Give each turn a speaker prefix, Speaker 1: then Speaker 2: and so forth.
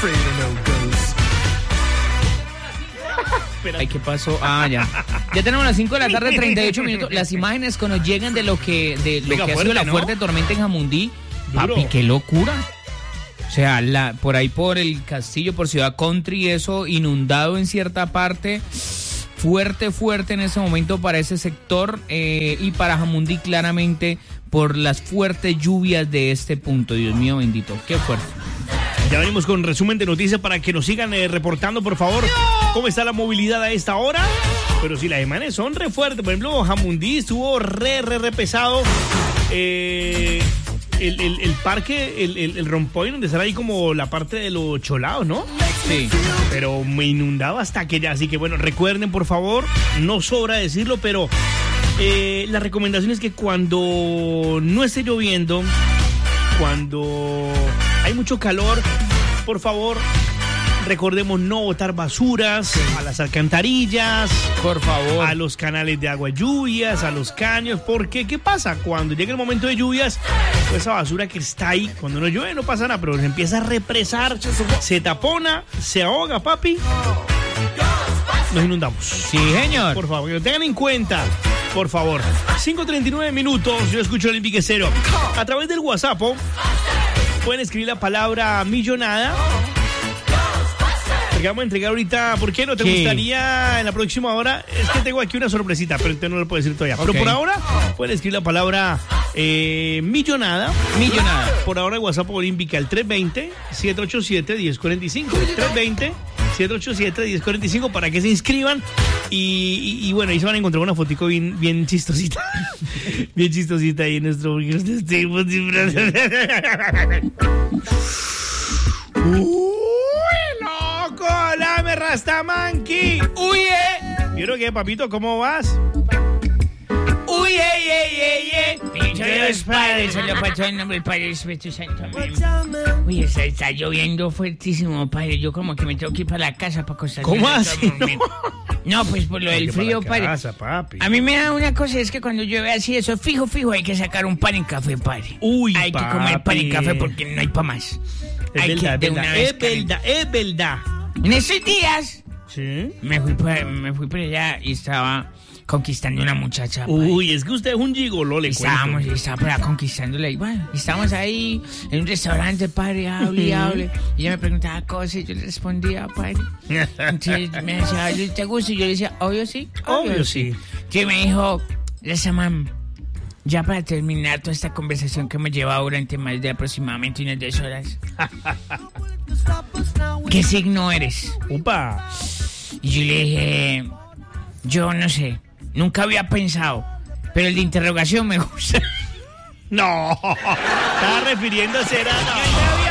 Speaker 1: Ay, ¿qué pasó? Ya. Ya tenemos las 5 de la tarde, 38 minutos. Las imágenes que nos llegan de lo que ha sido la fuerte tormenta en Jamundí.
Speaker 2: Duro.
Speaker 1: Papi, qué locura. O sea, por ahí por el Castillo, por Ciudad Country, eso inundado en cierta parte. Fuerte en ese momento para ese sector y para Jamundí claramente por las fuertes lluvias de este punto. Dios mío bendito, qué fuerte.
Speaker 2: Ya venimos con resumen de noticias para que nos sigan reportando, por favor, cómo está la movilidad a esta hora. Pero si las imágenes son re fuertes, por ejemplo, Jamundí estuvo re pesado. El parque, el rompoy, donde sale ahí como la parte de los cholados, ¿no?
Speaker 1: Sí.
Speaker 2: Pero me inundaba hasta que ya. Así que bueno, recuerden, por favor, no sobra decirlo, pero la recomendación es que cuando no esté lloviendo, cuando hay mucho calor, por favor, recordemos no botar basuras a las alcantarillas,
Speaker 1: por favor,
Speaker 2: a los canales de agua lluvias, a los caños, porque ¿qué pasa? Cuando llega el momento de lluvias, pues esa basura que está ahí, cuando no llueve no pasa nada, pero se empieza a represar, se tapona, se ahoga, papi, nos inundamos.
Speaker 1: Sí, señor.
Speaker 2: Por favor, que lo tengan en cuenta. Por favor, 5:39 minutos, yo escucho el Enriquecero. A través del WhatsApp pueden escribir la palabra millonada. Porque vamos a entregar ahorita, ¿por qué no te gustaría en la próxima hora? Es que tengo aquí una sorpresita, pero usted no lo puede decir todavía. Okay. Pero por ahora pueden escribir la palabra millonada.
Speaker 1: Millonada.
Speaker 2: Por ahora el WhatsApp indica el 320-787-1045. 320-787-1045 para que se inscriban y bueno, ahí se van a encontrar una fotico bien chistosita. Bien chistosita ahí en nuestro... ¡Uy, loco! ¡Lame Rastamanqui!
Speaker 1: ¡Uy,
Speaker 2: ¿Vieron qué, papito? ¿Cómo vas?
Speaker 1: ¡Uy, Dios Padre, se lo pasó en nombre del Padre del Espíritu Santo. Uy, está lloviendo fuertísimo, Padre. Yo como que me tengo que ir para la casa para acostarme.
Speaker 2: ¿Cómo así?
Speaker 1: No, pues por lo del frío, Padre.
Speaker 2: Casa, papi.
Speaker 1: A mí me da una cosa, es que cuando llueve así, eso fijo, hay que sacar un pan en café, Padre.
Speaker 2: Uy,
Speaker 1: hay que comer pan en café porque no hay para más.
Speaker 2: Es verdad.
Speaker 1: En esos días,
Speaker 2: ¿sí?
Speaker 1: me fui por allá y estaba conquistando una muchacha.
Speaker 2: Uy, es que usted es un gigoló, le cuento.
Speaker 1: Estaba por allá conquistándola y bueno, estábamos ahí en un restaurante, Padre, hable. Y ella me preguntaba cosas y yo le respondía, Padre. Entonces me decía, ¿te gusta? Y yo le decía, obvio sí. Entonces me dijo, Rastaman, ya para terminar toda esta conversación que hemos llevado durante más de aproximadamente unas 10 horas. ¿Qué signo eres?
Speaker 2: Upa.
Speaker 1: Y yo le dije, yo no sé, nunca había pensado, pero el de interrogación me gusta.
Speaker 2: No, estaba refiriéndose a...